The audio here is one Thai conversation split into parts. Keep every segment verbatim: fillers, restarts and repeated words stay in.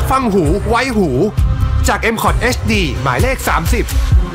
ฟังหูไว้หูจาก เอ็ม คอท เอช ดี หมายเลขสามสิบ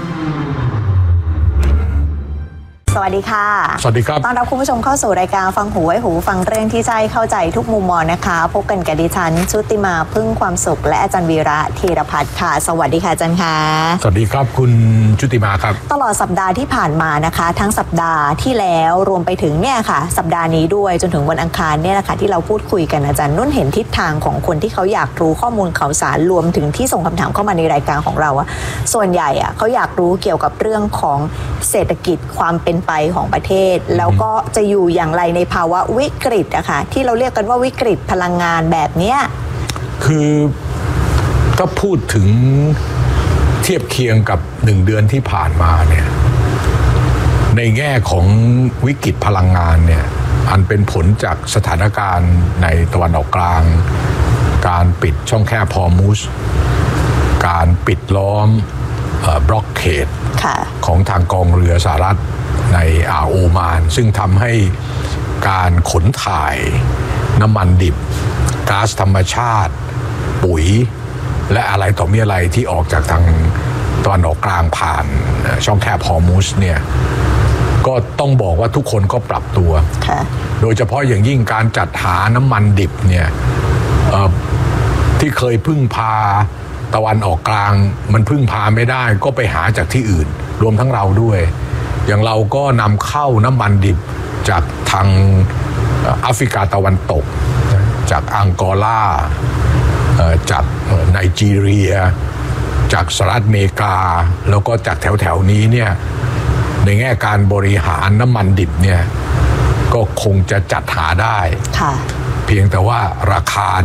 สวัสดีค่ะสวัสดีครับต้อนรับคุณผู้ชมเข้าสู่รายการฟังหูไว้หูฟังเรื่องที่ใจเข้าใจทุกมุมมองนะคะพบกันกับดิฉันชุติมาพึ่งความสุขและอาจารย์วีระธีรพัฒน์ค่ะสวัสดีค่ะอาจารย์ค่ะสวัสดีครับคุณชุติมาครับตลอดสัปดาห์ที่ผ่านมานะคะทั้งสัปดาห์ที่แล้วรวมไปถึงเนี่ยค่ะสัปดาห์นี้ด้วยจนถึงวันอังคารเนี่ยแหละค่ะที่เราพูดคุยกันอาจารย์นุ่นเห็นทิศทางของคนที่เขาอยากรู้ข้อมูลข่าวสารรวมถึงที่ส่งคำถามเข้ามาในรายการของเราอะส่วนใหญ่อะเขาอยากรู้เกี่ยวกับเรื่องของเศรษฐกิจความเป็นไปของประเทศแล้วก็จะอยู่อย่างไรในภาวะวิกฤตอะค่ะที่เราเรียกกันว่าวิกฤตพลังงานแบบเนี้ยคือถ้าพูดถึงเทียบเคียงกับหนึ่งเดือนที่ผ่านมาเนี่ยในแง่ของวิกฤตพลังงานเนี่ยอันเป็นผลจากสถานการณ์ในตะวันออกกลางการปิดช่องแคบฮอร์มุซการปิดล้อมบล็อกเขตของทางกองเรือสหรัฐในอ่าวโอมานซึ่งทำให้การขนถ่ายน้ำมันดิบก๊าซธรรมชาติปุ๋ยและอะไรต่อมีอะไรที่ออกจากทางตะวันออกกลางผ่านช่องแคบฮอร์มุซเนี่ยก็ต้องบอกว่าทุกคนก็ปรับตัวโดยเฉพาะอย่างยิ่งการจัดหาน้ำมันดิบเนี่ยที่เคยพึ่งพาตะวันออกกลางมันพึ่งพาไม่ได้ก็ไปหาจากที่อื่นรวมทั้งเราด้วยอย่างเราก็นำเข้าน้ำมันดิบจากทางแอฟริกาตะวันตกจากอังโกลาจากไนจีเรียจากสหรัฐอเมริกาแล้วก็จากแถวๆนี้เนี่ยในแง่การบริหารน้ำมันดิบเนี่ยก็คงจะจัดหาได้เพียงแต่ว่าราคา